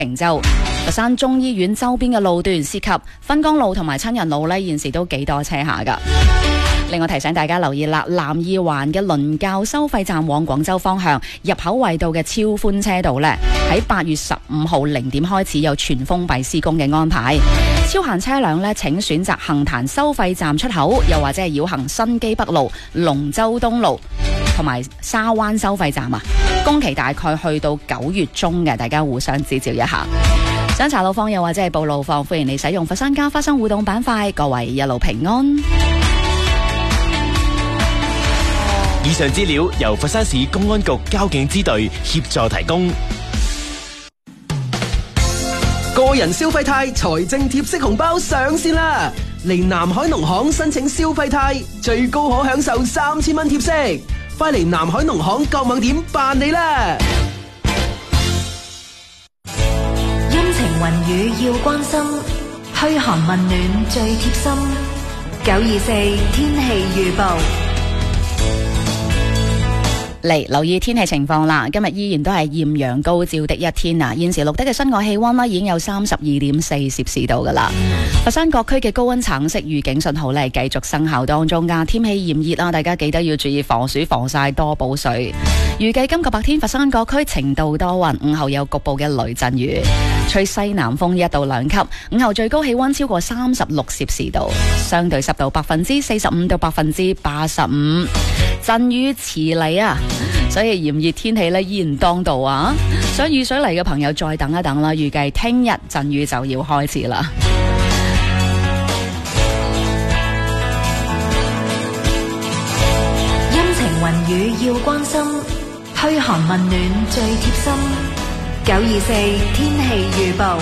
平洲佛山中醫院周邊嘅路段涉及分江路同埋親人路呢，現時都幾多車下噶。另外提醒大家留意啦，南二環嘅倫教收費站往廣州方向入口位道嘅超寬車道呢，喺8月15號0點開始有全封閉施工嘅安排。超限車輛呢，請選擇杏壇收費站出口，又或者係繞行新基北路、龍舟東路同埋沙灣收費站啊。工期大概去到9月中嘅，大家互相指照一下。想查路況又或者係報路況，歡迎你使用佛山家發生互動板塊。各位一路平安。 以上資料由佛山市公安局交警支隊協助提供。 個人消費貸財政貼息紅包上線啦！嚟南海農行申請消費貸，最高可享受3000蚊貼息。快嚟南海農行各網點辦理啦！ 陰晴雲雨要關心，噓寒問暖最貼心。924天氣預報。 嚟留意天氣情況啦，今日依然都係豔陽高照的一天啊！現時錄得嘅室外氣溫已經有32.4攝氏度噶啦。佛山各區嘅高溫橙色預警信號呢繼續生效當中噶，天氣炎熱啊，大家記得要注意防暑防曬，多補水。預計今個白天佛山各區晴到多雲，午後有局部嘅雷陣雨，吹西南風1到2級，午後最高氣溫超過36攝氏度，相對濕度45%到85%，陣雨遲嚟啊！所以炎熱天氣呢依然當道啊！想雨水嚟嘅朋友再等一等啦，預計聽日陣雨就要開始啦。 陰晴雲雨要關心，噓寒問暖最貼心。924天氣預報。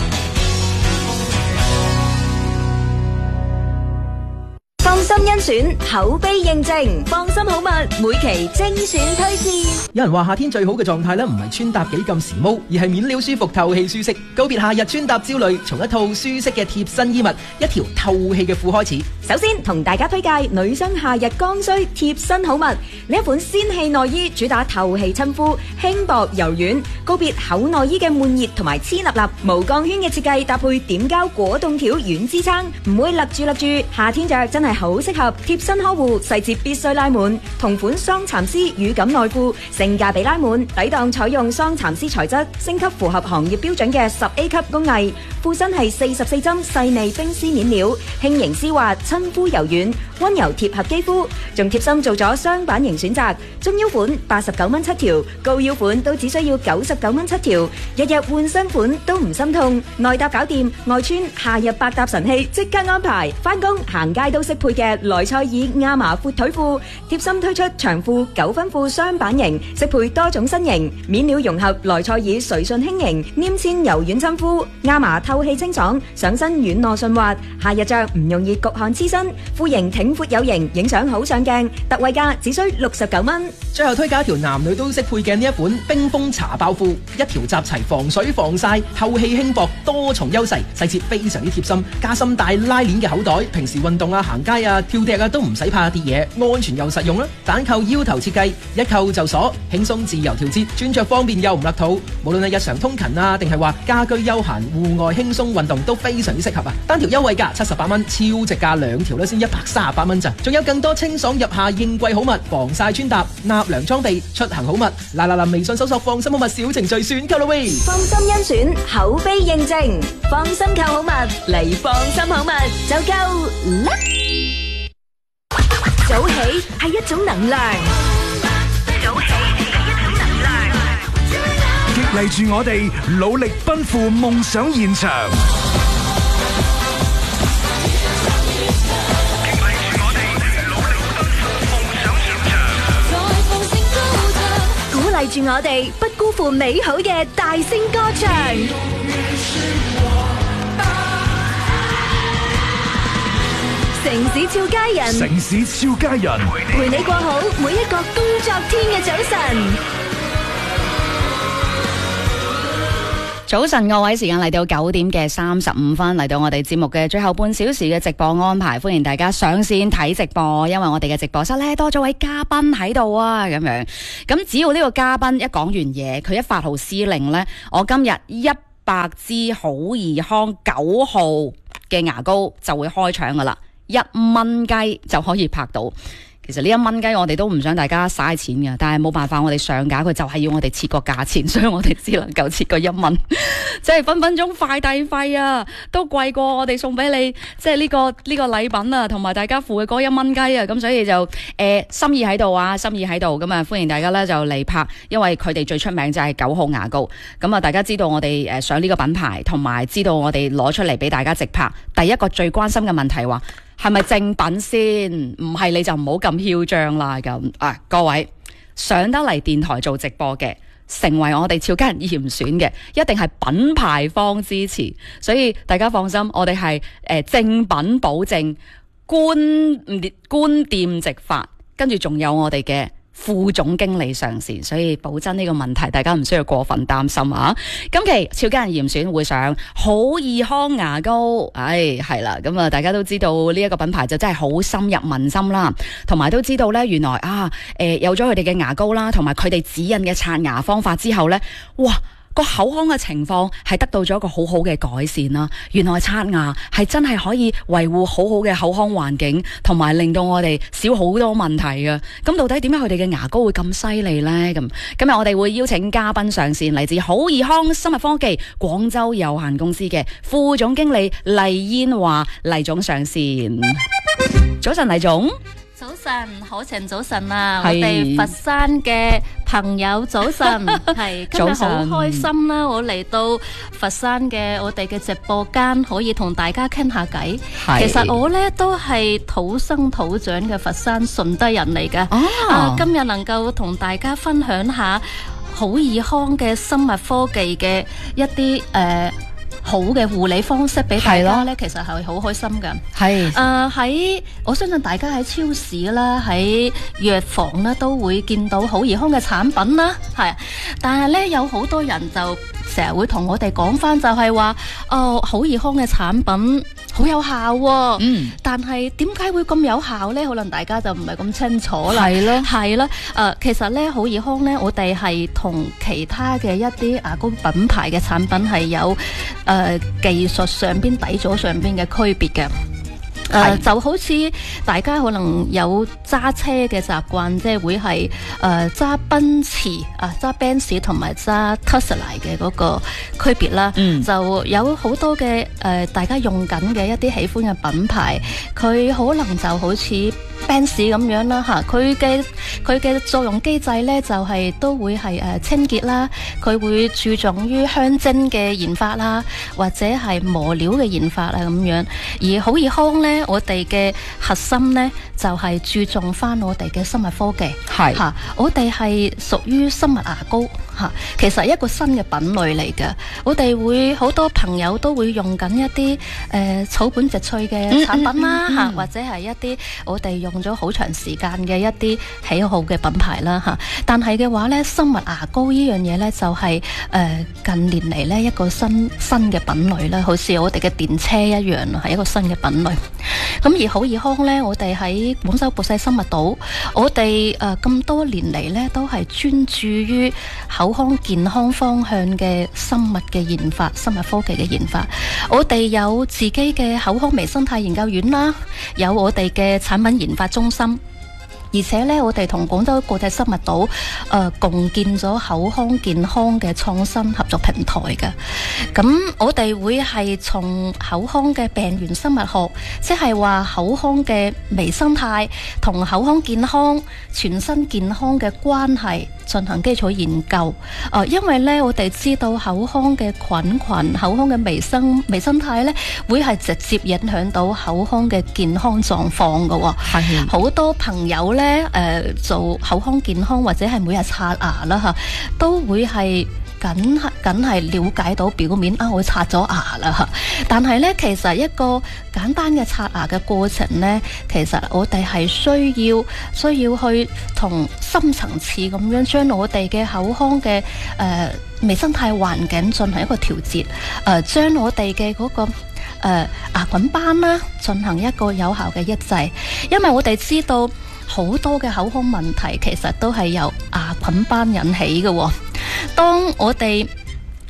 放心甄選，口碑認證，放心好物，每期精選推薦。 有人話夏天最好嘅狀態呢，唔係穿搭幾咁時髦，而係面料舒服、透氣舒適。告別夏日穿搭焦慮，從一套舒適嘅貼身衣物、一條透氣嘅褲開始。 首先同大家推介女生夏日剛需貼身好物，呢一款仙氣內衣主打透氣親膚，輕薄柔軟，告別厚內衣嘅悶熱同埋黐立立，無鋼圈嘅設計搭配點膠果凍條軟支撐，唔會勒住，夏天着真係好適合。貼身呵護，細節必須拉滿。同款雙蠶絲乳感內褲，性價比拉滿，抵擋採用雙蠶絲材質，升級符合行業標準嘅10A 級工藝。褲身係44針細膩冰絲面料，輕盈絲滑，親膚柔軟，溫柔貼合肌膚。仲貼心做咗雙版型選擇，中腰款89蚊7條，高腰款都只需要99蚊7條。日日換新款都唔心痛，內搭搞掂，外穿夏日百搭神器即刻安排。返工行街都適配嘅萊賽爾亞麻闊腿褲，貼心推出長褲9分褲雙版型，適配多種身形，面料融合萊賽爾隨順輕盈，黏纖柔軟親膚，亞麻透氣清爽，上身軟糯順滑，夏日着唔容易焗汗黐身，褲型挺闊有型，影相好上鏡，特惠價只需69蚊。 最後推介一條男女都適配嘅呢一款冰封茶包褲，一條集齊防水防曬、透氣輕薄多重優勢，細節非常之貼心，加深帶拉鏈嘅口袋，平時運動啊、行街啊、跳踢啊都唔使怕跌嘢，安全又實用啦。單扣腰頭設計，一扣就鎖，輕鬆自由調節，穿着方便又唔勒肚。無論係日常通勤啊，定係話家居休閒、戶外輕鬆運動都非常之適合啊！單條優惠價78蚊，超值價兩條咧先138蚊咋。仲有更多清爽入夏應季好物，防曬穿搭、納涼裝備、出行好物。嗱，微信搜索放心好物小程序選購啦喂！ 放心甄選，口碑認證，放心購好物嚟放心好物就夠啦！早起係一種能量，早起係一種能量， 激勵住我哋努力奔赴夢想現場。 鼓勵住我哋不辜負美好嘅大聲歌唱。城市俏佳人， 城市俏佳人， 陪你過好每一個工作天嘅早晨。 早晨，各位，時間嚟到9點嘅35分，嚟到我哋節目嘅最後半小時嘅直播安排，歡迎大家上線睇直播，因為我哋嘅直播室呢多咗位嘉賓喺度啊，咁只要呢個嘉賓一講完嘢，佢一發號施令呢，我今日一 100支好易康9號嘅牙膏就會開搶噶啦，1蚊雞就可以拍到。其實呢1蚊雞我哋都唔想大家嘥錢嘅，但係冇辦法，我哋上架佢就係要我哋設個價錢，所以我哋只能夠設個1蚊，即係分分鐘快遞費啊，都貴過我哋送俾你，即係呢個禮品啊，同埋大家付嘅嗰1蚊雞啊，咁所以就心意喺度啊，心意喺度，咁啊歡迎大家咧就嚟拍，因為佢哋最出名就係9號牙膏，咁啊大家知道我哋上呢個品牌，同埋知道我哋攞出嚟俾大家直拍，第一個最關心嘅問題話，係咪正品先？唔係你就唔好咁囂張啦。咁各位上得嚟電台做直播嘅，成為我哋俏家人嚴選嘅，一定係品牌方支持，所以大家放心，我哋係正品保證，官店直發，跟住仲有我哋嘅副總經理上線，所以保真呢個問題大家唔需要過分擔心啊！今期俏家人嚴選會上好易康牙膏，係啦，咁啊大家都知道呢一個品牌就真係好深入民心啦，同埋都知道呢，原來有咗佢哋嘅牙膏啦，同埋佢哋指引嘅刷牙方法之後呢，哇！個口腔嘅情況係得到咗一個好好嘅改善啦。原來刷牙係真係可以維護好好嘅口腔環境，同埋令到我哋少好多問題嘅。咁到底點解佢哋嘅牙膏會咁犀利呢？咁今日我哋會邀請嘉賓上線，嚟自好易康生物科技廣州有限公司嘅副總經理黎燕華黎總上線。早晨，黎總。 早晨，可晴早晨啊！我哋佛山嘅朋友早晨，係今日好開心啦！我嚟到佛山嘅我哋嘅直播間，可以同大家傾下偈。其實我呢都係土生土長嘅佛山順德人嚟嘅。今日能夠同大家分享下好易康嘅生物科技嘅一啲好嘅護理方式俾大家咧，其實係好開心㗎。喺我相信大家喺超市啦、喺藥房啦都會見到好易康嘅產品啦，但係咧有好多人就成日會同我哋講翻，就係話好易康嘅產品好有效喎，但係點解會咁有效咧？可能大家就唔係咁清楚啦。係咯，其實咧好易康咧，我哋係同其他嘅一啲牙膏品牌嘅產品係有技術上邊底座上邊嘅區別嘅。就好似大家可能有揸車嘅習慣，即係會係揸奔馳揸 Benz 同埋揸 Tesla 嘅嗰個區別啦。就有好多嘅大家用緊嘅一啲喜歡嘅品牌，佢可能就好似 Benz 咁樣啦嚇，佢嘅作用機制咧就係都會係清潔啦，佢會注重於香精嘅研發啦，或者係磨料嘅研發啊咁樣。而好易康咧，我哋嘅核心咧就係注重翻我哋嘅生物科技，我哋係屬於生物牙膏。其實一個新嘅品類嚟嘅，我哋會好多朋友都會用緊一啲草本植萃嘅產品啦，或者係一啲我哋用咗好長時間嘅一啲喜好嘅品牌啦，但係嘅話呢，生物牙膏呢樣嘢呢，就係近年嚟呢一個新嘅品類啦，好似我哋嘅電車一樣，係一個新嘅品類。咁而好易康呢，我哋喺廣州博世生物島，我哋咁多年嚟呢，都係專注於口腔健康方向嘅生物嘅研發，生物科技嘅研發。我哋有自己嘅口腔微生態研究院啦，有我哋嘅產品研發中心。而且咧，我哋同廣州國際生物島共建咗口腔健康嘅創新合作平台嘅。咁我哋會係從口腔嘅病原生物學，即係話口腔嘅微生態同口腔健康、全身健康嘅關係進行基礎研究。因為咧，我哋知道口腔嘅菌、口腔嘅微生態咧，會係直接影響到口腔嘅健康狀況嘅。係好多朋友咧。做口腔健康或者係每日刷牙啦嚇，都會係梗係了解到表面我刷咗牙啦嚇，但係咧其實一個簡單嘅刷牙嘅過程咧，其實我哋係需要去同深層次咁樣將我哋嘅口腔嘅微生態環境進行一個調節，將我哋嘅嗰個牙菌斑啦進行一個有效嘅抑制，因為我哋知道好多嘅口腔問題其實都係由牙菌斑引起嘅。當我哋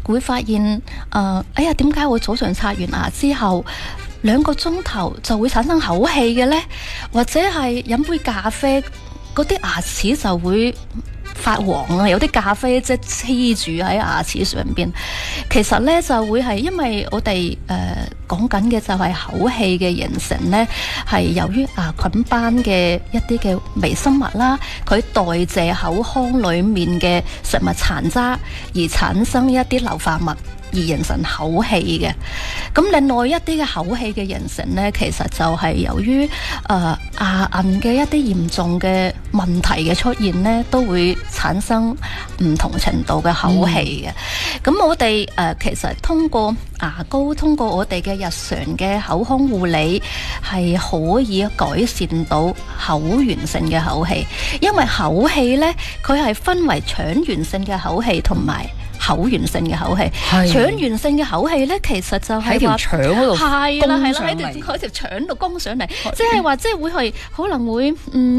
會發現哎呀，點解我早上刷完牙之後2個鐘頭就會產生口氣嘅呢？或者係飲杯咖啡嗰啲牙齒就會發黃啊，有啲咖啡即係黐住喺牙齒上邊。其實呢，就會係因為我哋講緊嘅就係口氣嘅形成呢，係由於牙菌斑嘅一啲嘅微生物啦，佢代謝口腔裏面嘅食物殘渣而產生一啲硫化物，而形成口氣嘅。咁另外一啲嘅口氣嘅形成呢，其實就係由於牙齦嘅一啲嚴重嘅問題嘅出現呢，都會產生唔同程度嘅口氣嘅。咁我哋其實通過牙膏，通過我哋嘅日常嘅口腔護理，係可以改善到口源性嘅口氣。因為口氣呢，佢係分為腸源性嘅口氣同埋口源性嘅口氣。腸源性嘅口氣呢，其實就係喺條腸嗰度，係啦，喺條腸度攻上嚟，即係話即係會係可能會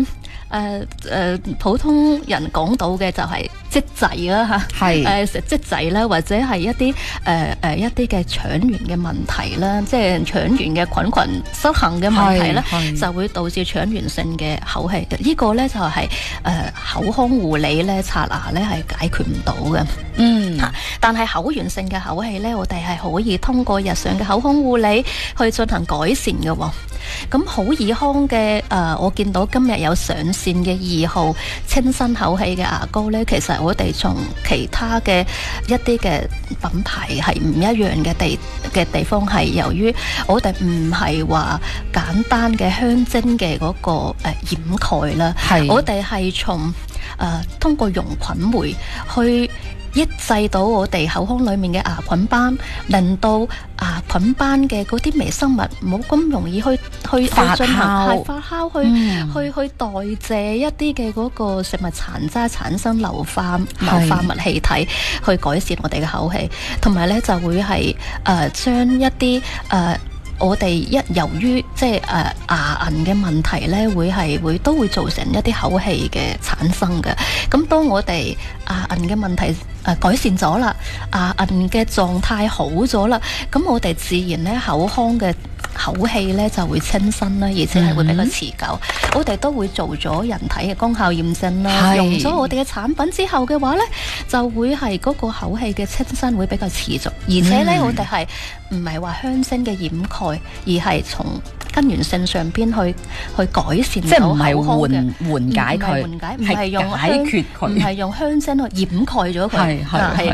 普通人講到嘅就係積滯啦嚇，食積滯啦，或者係一啲一啲嘅腸源嘅問題啦，即係腸源嘅菌群失衡嘅問題咧，就會導致腸源性嘅口氣。呢個咧就係口腔護理咧，刷牙咧係解決唔到嘅。但係口源性嘅口氣咧，我哋係可以通過日常嘅口腔護理去進行改善嘅喎。咁好爾康嘅我見到今日有上線嘅2號清新口氣嘅牙膏呢，其實我哋從其他嘅一啲嘅品牌係唔一樣嘅地方係由於我哋唔係話簡單嘅香精嘅嗰個掩蓋啦，我哋係從通過溶菌酶去抑制到我哋口腔裡面嘅牙菌斑，令到牙菌斑嘅嗰啲微生物冇咁容易去發酵，去代謝一啲嘅嗰個食物殘渣，產生硫化物氣體，去改善我哋嘅口氣，同埋咧就會係將一啲我哋由於即係牙齦嘅問題咧，都會造成一啲口氣嘅產生嘅。咁當我哋牙齦嘅問題改善咗啦，牙齦嘅狀態好咗啦，咁我哋自然咧口腔嘅口氣咧就會清新啦，而且係會比較持久。我哋都會做咗人體嘅功效驗證啦，用咗我哋嘅產品之後嘅話咧，就會係嗰個口氣嘅清新會比較持續，而且咧我哋係唔係話香精嘅掩蓋，而係從根源性上邊去改善，即係唔係緩解佢，唔係用解決佢，唔係用香精去掩蓋咗佢，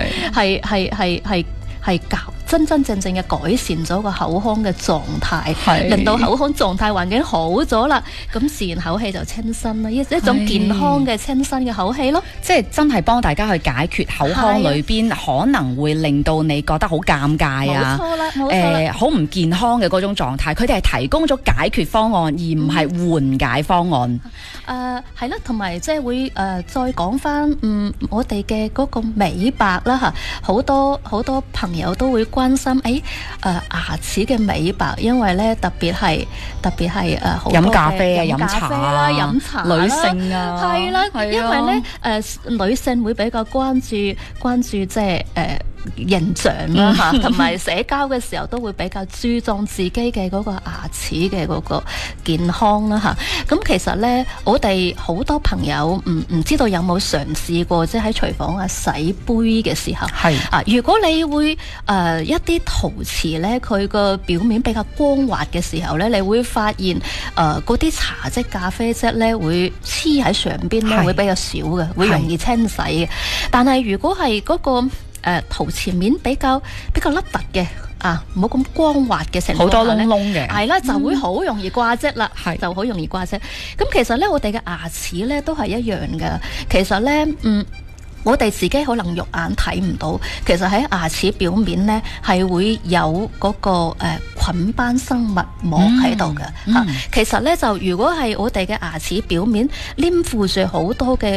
係真真正正嘅改善咗個口腔嘅狀態，令到口腔狀態環境好咗啦，咁自然口氣就清新啦，一種健康嘅清新嘅口氣咯。 即係真係幫大家去解決口腔裏邊可能會令到你覺得好尷尬啊，好唔健康嘅嗰種狀態，佢哋係提供咗解決方案，而唔係緩解方案。 係啦，同埋即係會再講翻我哋嘅嗰個美白啦嚇，好多朋友都會關心牙齒嘅美白，因為咧特別係飲咖啡啊、飲茶啦、 飲茶女性啊， 係啦，因為咧女性會比較關注即係形象啦嚇，同埋社交嘅時候都會比較注重自己嘅嗰個牙齒嘅嗰個健康啦嚇。咁其實咧，我哋好多朋友唔知道有冇嘗試過，即係喺廚房洗杯嘅時候，如果你會一啲陶瓷咧，佢個表面比較光滑嘅時候咧，你會發現嗰啲茶漬、咖啡漬咧會黐喺上邊咧，會比較少嘅，會容易清洗嘅。但係如果係嗰個陶瓷面比較凹凸嘅冇咁光滑嘅情況下，好多窿窿嘅，係啦，就會好容易掛漬啦，就好容易掛漬。咁其實咧，我哋嘅牙齒咧都係一樣嘅。其實咧，我哋自己可能肉眼睇唔到，其實喺牙齒表面咧係會有嗰個菌斑生物膜喺度嘅嚇。其實咧就如果係我哋嘅牙齒表面黏附住好多嘅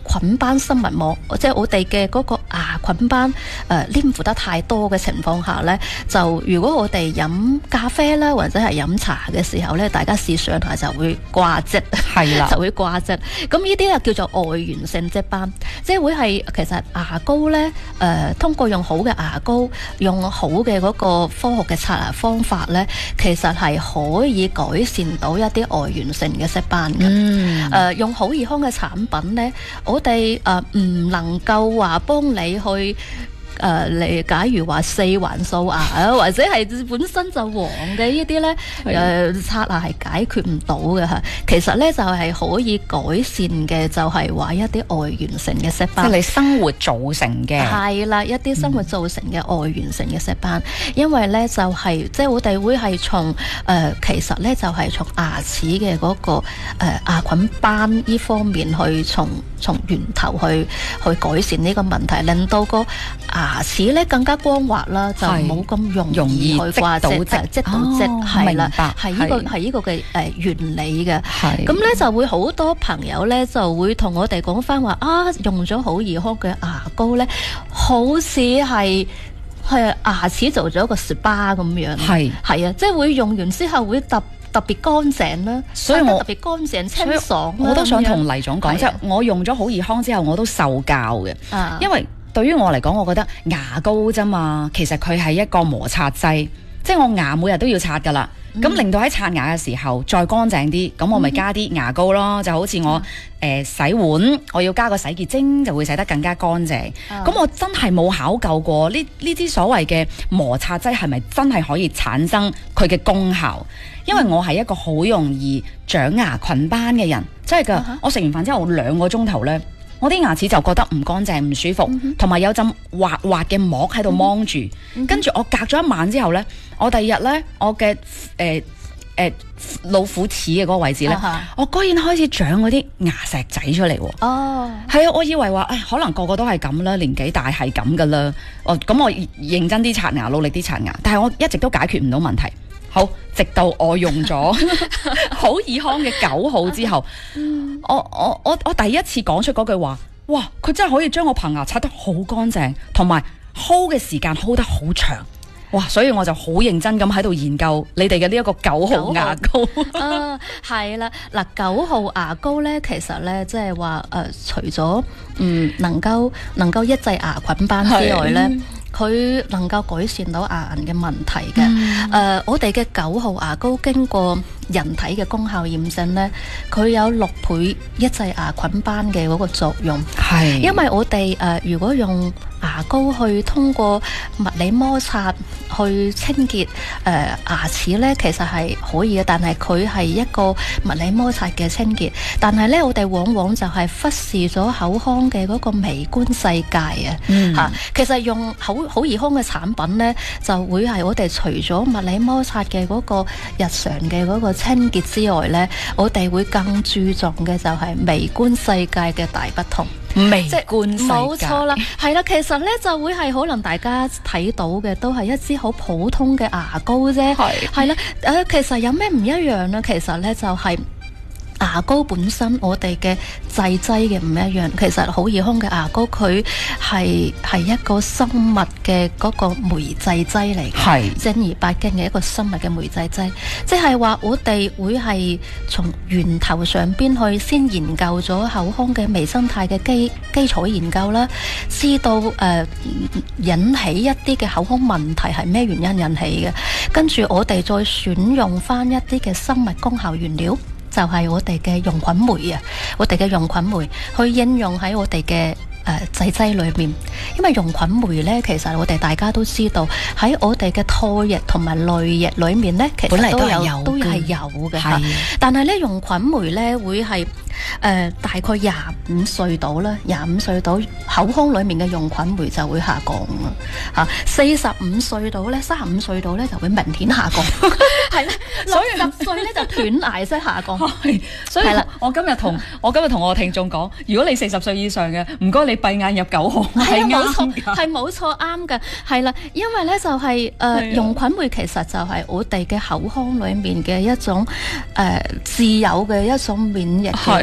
菌斑生物膜，即係我哋嘅嗰個牙菌斑黏附得太多嘅情況下咧，就如果我哋飲咖啡啦，或者係飲茶嘅時候咧，大家試想下就會掛漬，係啦，就會掛漬。咁呢啲就叫做外源性漬斑，即係會係其實牙膏咧通過用好嘅牙膏，用好嘅嗰個科學嘅刷牙方法咧，其實係可以改善到一啲外源性嘅色斑嘅。用好爾康嘅產品咧，我哋唔能夠話幫你去嚟，假如話四環素牙啊，或者係本身就黃嘅呢啲咧，刷牙係解決唔到嘅嚇。其實咧就係可以改善嘅，就係話一啲外源性嘅色斑， 即係你生活造成嘅。 係啦，一啲生活造成嘅外源性嘅色斑，因為咧就係即係我哋會係從其實咧就係從牙齒嘅嗰個牙菌斑呢方面去從源頭去改善呢個問題，令到個牙齒咧更加光滑啦，就冇咁容易去掛漬，積到漬，係啦，係呢個嘅原理嘅。咁咧就會好多朋友咧就會同我哋講翻話啊，用咗好爾康嘅牙膏咧，好似係牙齒做咗個 SPA 咁樣，係啊，即係會用完之後會特別乾淨啦，所以我特別乾淨清爽。 我都想同黎總講，即係我用咗好爾康之後，我都受教嘅，因為對於我嚟講，我覺得牙膏啫嘛，其實佢係一個摩擦劑，即係我牙每日都要刷噶啦。咁令到喺刷牙嘅時候再乾淨啲，咁我咪加啲牙膏咯，就好似我洗碗，我要加個洗潔精，就會洗得更加乾淨。咁我真係冇考究過呢啲所謂嘅摩擦劑係咪真係可以產生佢嘅功效？因為我係一個好容易長牙菌斑嘅人，真係噶。我食完飯之後2個鐘頭呢，我啲牙齒就覺得唔乾淨、唔舒服，同埋有陣滑滑嘅膜喺度掹住。跟住我隔咗一晚之後呢，我第二日呢，我嘅老虎齒嘅嗰個位置呢，我居然開始長嗰啲牙石仔出嚟喎。係啊，我以為話可能個個都係咁啦，年紀大係咁噶啦。咁我認真啲刷牙，努力啲刷牙，但係我一直都解決唔到問題。好，直到我用咗好爾康嘅9號之後，我第一次講出嗰句話，哇！佢真係可以將我棚牙刷得好乾淨，同埋 hold 嘅時間 hold 得好長，哇！所以我就好認真咁喺度研究你哋嘅呢一個9號牙膏。 係啦，嗱9號牙膏咧，其實咧即係話除咗能夠抑制牙菌斑之外咧，佢能夠改善到牙齦嘅問題嘅。我哋嘅9號牙膏經過人體嘅功效驗證呢，佢有6倍抑制牙菌斑嘅嗰個作用。係，因為我哋如果用牙膏去通過物理摩擦去清潔牙齒呢，其實係可以嘅，但係佢係一個物理摩擦嘅清潔。但係呢，我哋往往就係忽視咗口腔嘅嗰個微觀世界啊。其實用好爾康嘅產品呢，就會係我哋除咗物理摩擦嘅嗰個日常嘅嗰個清潔之外呢，我哋會更注重嘅就係微觀世界嘅大不同。微觀世界，冇錯啦，係啦，其實呢就會係可能大家睇到嘅都係一支好普通嘅牙膏啫，係啦，其實有咩唔一樣呢？其實呢就係牙膏本身我哋嘅製劑嘅唔一樣。其實好爾康嘅牙膏佢係一個生物嘅嗰個酶製劑嚟嘅，正兒八經嘅一個生物嘅酶製劑，即係話我哋會係從源頭上邊去先研究咗口腔嘅微生態嘅基礎研究啦，知道引起一啲嘅口腔問題係咩原因引起嘅，跟住我哋再選用翻一啲嘅生物功效原料。就係我哋嘅溶菌酶啊，我哋嘅溶菌酶去應用喺我哋嘅製劑裏面。因為溶菌酶咧，其實我哋大家都知道喺我哋嘅唾液同埋淚液裏面咧，其實都係有嘅嚇。但係咧，溶菌酶咧會係大概25歲到啦，25歲到口腔裏面嘅溶菌酶就會下降啦嚇。45歲到咧，35歲到咧就會明顯下降，係啦。60歲咧就斷崖式下降。 所以我今日同我聽眾講，如果你40歲以上嘅，唔該你閉眼入9號，係冇錯， 係冇錯啱嘅，係啦，因為咧就係溶菌酶其實就係我哋嘅口腔裏面嘅一種自有嘅一種免疫嘅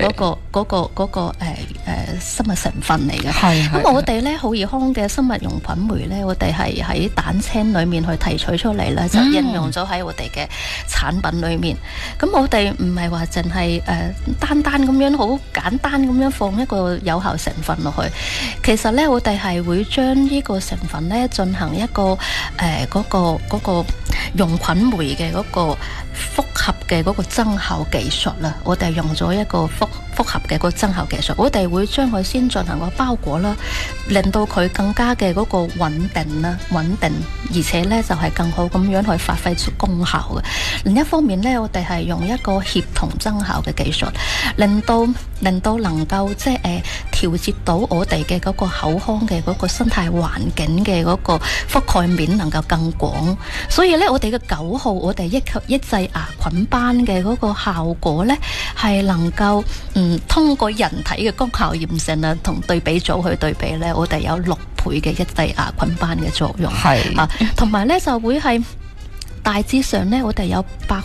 生物成分嚟嘅。咁我哋咧好易康嘅生物用品酶咧，我哋係喺蛋清裏面去提取出嚟咧，就應用咗喺我哋嘅產品裏面。咁我哋唔係話淨係單單咁樣好簡單咁樣放一個有效成分落去，其實咧我哋係會將呢個成分咧進行一個嗰個用菌酶嘅嗰個複合嘅嗰個增效技術啦。我哋用咗一個複合嘅嗰個增效技術，我哋會將佢先進行個包裹啦，令到佢更加嘅嗰個穩定，而且咧就係更好咁樣去發揮出功效嘅。另一方面咧，我哋係用一個協同增效嘅技術，令到能夠即係調節到我哋嘅嗰個口腔嘅嗰個生態環境嘅嗰個覆蓋面能夠更廣。所以咧，我哋嘅9號，我哋抑制牙菌斑嘅嗰個效果咧，係能夠通過人體嘅功效驗證啊，同對比組去對比咧，我哋有6倍嘅抑制牙菌斑嘅作用。係啊，同埋咧就會係大致上咧，我哋有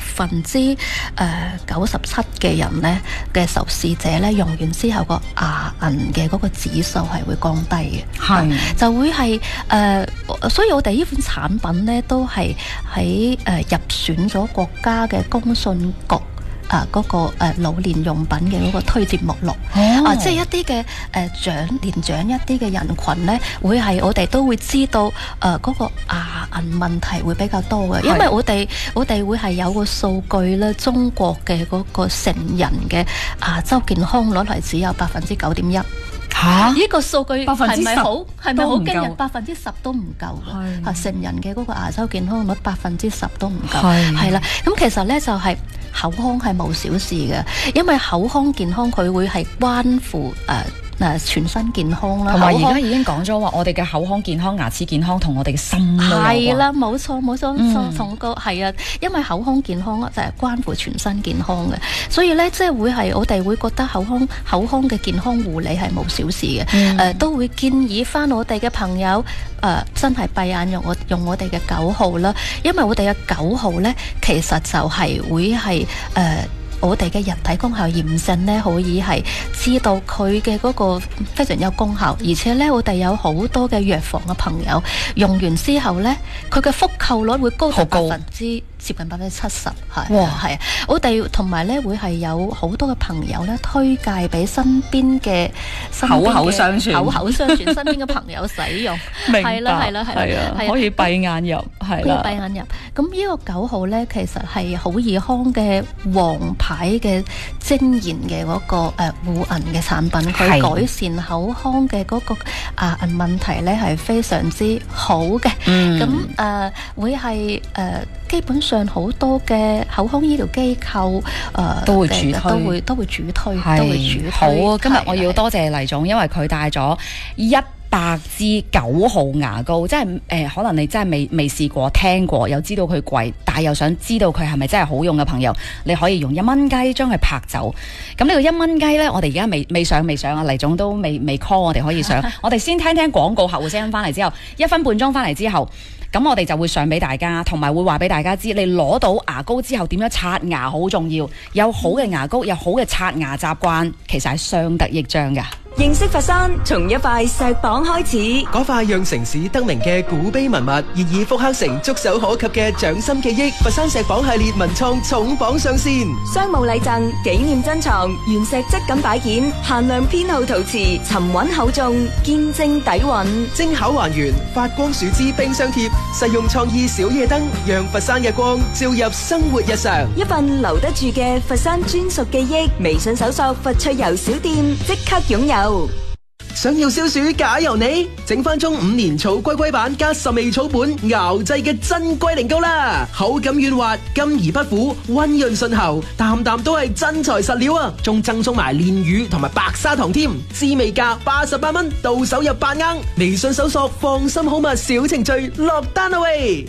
97%嘅人咧嘅受試者咧用完之後個牙齦嘅嗰個指數係會降低嘅。係就會係所以我哋呢款產品咧都係喺入選咗國家嘅工信局嗰個老年用品嘅嗰個推薦目錄。即係一啲嘅年長一啲嘅人群咧，會係我哋都會知道嗰個牙齦問題會比較多嘅，因為我哋會係有個數據咧，中國嘅嗰個成人嘅牙周健康率係只有9.1%。呢個數據係咪好驚人？10%都唔夠嘅。成人嘅嗰個牙周健康率10%都唔夠。係啦，咁其實咧就係口腔係冇小事嘅，因為口腔健康佢會係關乎全身健康啦。 同埋而家已經講咗話，我哋嘅口腔健康、牙齒健康同我哋嘅心都有關。係啦，冇錯，同個係啊，因為口腔健康就係關乎全身健康嘅，所以咧即係會係我哋會覺得口腔嘅健康護理係冇小事嘅。都會建議翻我哋嘅朋友真係閉眼用我哋嘅9號啦，因為我哋嘅9號咧其實就係會係我哋嘅人體功效驗證咧，可以係知道佢嘅嗰個非常有功效，而且咧我哋有好多嘅藥房嘅朋友用完之後咧，佢嘅複購率會高到接近70%。係啊，我哋同埋咧會係有好多嘅朋友咧推介俾身邊嘅口口相傳身邊嘅朋友使用。係啦，可以閉眼入，係啦，閉眼入。咁呢個9號咧，其實係好易康嘅王牌嘅精研嘅嗰個護齦嘅產品，佢改善口腔嘅嗰個牙齦問題咧係非常之好嘅。咁會係基本上好多嘅口腔醫療機構都會主推，都會主推。好啊！今日我要多謝黎總，因為佢帶咗100支9號牙膏，即係可能你真係未試過、聽過，又知道佢貴，但係又想知道佢係咪真係好用嘅朋友，你可以用1蚊雞將佢拍走。咁呢個1蚊雞呢，我哋而家未上啊，黎總都未 call 我哋可以上。我哋先聽廣告客戶聲翻嚟之後，1分半鐘翻嚟之後。咁我哋就會上俾大家，同埋會話俾大家知，你攞到牙膏之後點樣刷牙好重要，有好嘅牙膏，有好嘅刷牙習慣，其實係相得益彰㗎。 認識佛山，從一塊石榜開始。 嗰塊讓城市得名嘅古碑文物，現已復刻成觸手可及嘅掌心記憶。佛山石榜系列文創重磅上線， 商務禮贈、紀念珍藏、原石質感擺件、限量編號陶瓷，沉穩厚重，見證底蘊。 精巧還原，發光樹脂冰箱貼，實用創意小夜燈，讓佛山嘅光照入生活日常。 一份留得住嘅佛山專屬記憶，微信搜索佛趣遊小店，即刻擁有。 想要消暑解油膩，整翻中5年草龜龜版加10味草本熬製嘅真龜苓膏啦，口感軟滑，甘而不苦，溫潤順喉，啖啖都係真材實料啊！仲贈送埋煉乳同埋白砂糖添，滋味價88蚊，到手入8盎。微信搜索放心好物小程序落單啦喂！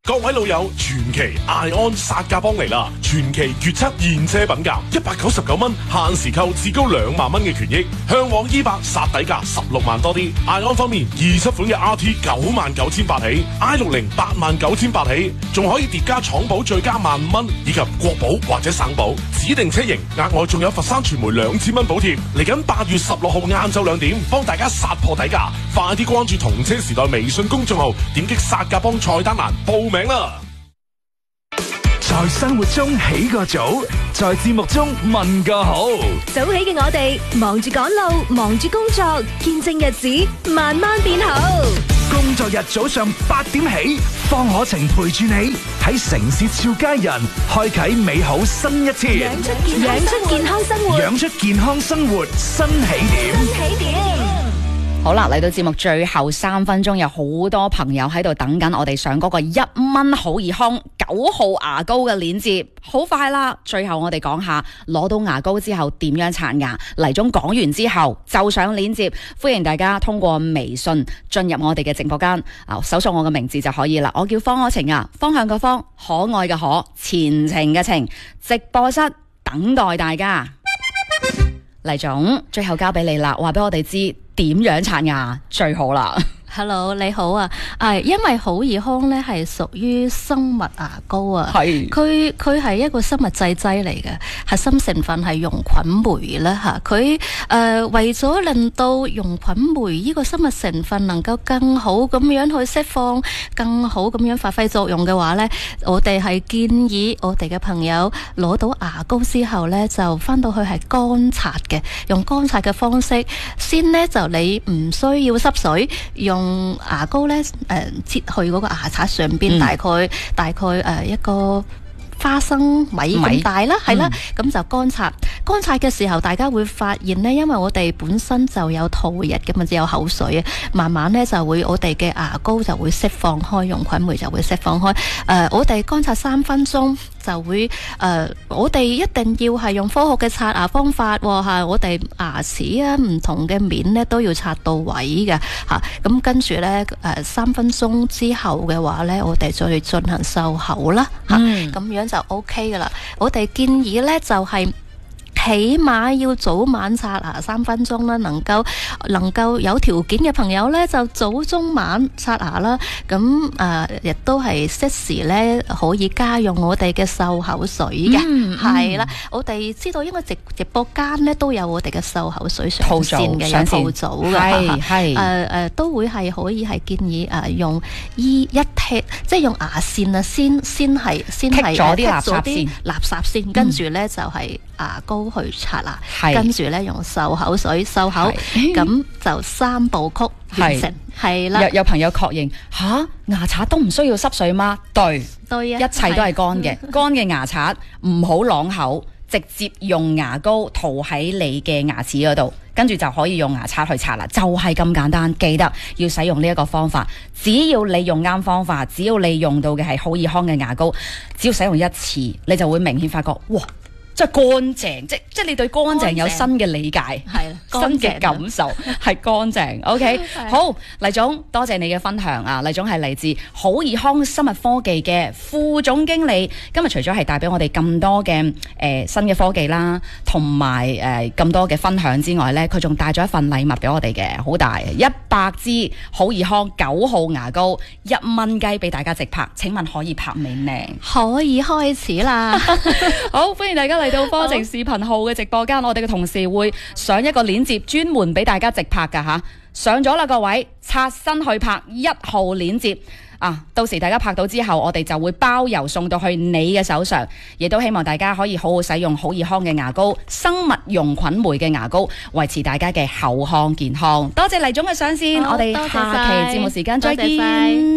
各位老友，傳奇艾安殺價幫嚟啦！傳奇決測現車品價199蚊，限時購至高2萬蚊嘅權益，向往E8殺底價16萬多啲。艾安方面，27款嘅 RT 99,800起，i60 89,800起，仲可以疊加廠保最加15,000蚊，以及國保或者省保指定車型，額外仲有佛山傳媒2000蚊補貼。嚟緊8月16號晏晝2點，幫大家殺破底價，快啲關注同車時代微信公眾號，點擊殺價幫菜單欄報名啦！ 在生活中起個早，在節目中問個好。 早起嘅我哋忙住趕路，忙住工作，見證日子慢慢變好。 工作日早上8點起，方可晴陪住你喺城市俏佳人，開啟美好新一天。 養出健康生活， 養出健康生活新起點。 好啦，嚟到節目最後3分鐘，有好多朋友喺度等緊我哋上嗰個1蚊好易康9號牙膏嘅鏈接，好快啦！最後我哋講下攞到牙膏之後點樣刷牙。黎總講完之後就上鏈接，歡迎大家通過微信進入我哋嘅直播間，搜索我嘅名字就可以啦。我叫方可晴啊，方向嘅方，可愛嘅可，前程嘅程，直播室等待大家。黎總，最後交俾你啦，話俾我哋知點樣刷牙最好啦。 Hello， 你好啊！因為好易康咧係屬於生物牙膏啊，佢係一個生物製劑嚟嘅，核心成分係溶菌酶啦嚇。佢為咗令到溶菌酶呢個生物成分能夠更好咁樣去釋放，更好咁樣發揮作用嘅話咧，我哋係建議我哋嘅朋友攞到牙膏之後咧，就翻到去係乾刷嘅，用乾刷嘅方式先咧就你唔需要濕水用牙膏咧，切去嗰個牙刷上邊，大概一個花生米咁大啦，係啦，咁就乾刷。乾刷嘅時候，大家會發現呢，因為我哋本身就有唾液嘅嘛，只有口水啊，慢慢咧就會我哋嘅牙膏就會釋放開，溶菌酶就會釋放開。我哋乾刷3分鐘就會我哋一定要係用科學嘅刷牙方法嚇，我哋牙齒啊唔同嘅面咧都要刷到位嘅嚇。咁跟住咧3分鐘之後嘅話咧，我哋再進行漱口啦嚇，咁樣就 OK 噶啦。我哋建議咧就係起碼要早晚刷牙3分鐘啦，能夠有條件嘅朋友咧就早中晚刷牙啦。咁亦都係適時咧可以加用我哋嘅漱口水嘅，係啦。我哋知道應該直播間咧都有我哋嘅漱口水上線嘅，有套組嘅，係都會係可以係建議用一剔，即係用牙線啊，先係剔咗啲垃圾先，跟住咧就係牙膏去刷牙，跟住咧用漱口水漱口，咁就3部曲完成，係啦。有朋友確認吓，牙刷都唔需要濕水嗎？對，一切都係乾嘅，乾嘅牙刷唔好啷口，直接用牙膏塗喺你嘅牙齒嗰度，跟住就可以用牙刷去刷啦，就係咁簡單。記得要使用呢一個方法，只要你用啱方法，只要你用到嘅係好易康嘅牙膏，只要使用一次，你就會明顯發覺，哇！即係乾淨，即係你對乾淨有新嘅理解，係新嘅感受，係乾淨。OK， 好，黎總，多謝你嘅分享啊！黎總係嚟自好易康生物科技嘅副總經理，今日除咗係帶俾我哋咁多嘅新嘅科技啦，同埋咁多嘅分享之外咧，佢仲帶咗一份禮物俾我哋嘅，好大100支好易康9號牙膏，1蚊雞俾大家直拍。請問可以拍未呢？可以開始啦！好，歡迎大家嚟到科晴視頻號嘅直播間，我哋嘅同事會上一個鏈接，專門俾大家直拍噶吓，上咗啦，各位刷新去拍1號鏈接啊！到時大家拍到之後，我哋就會包郵送到去你嘅手上，亦都希望大家可以好好使用好易康嘅牙膏，生物溶菌酶嘅牙膏，維持大家嘅口腔健康。多謝黎總嘅上線，我哋下期節目時間再見。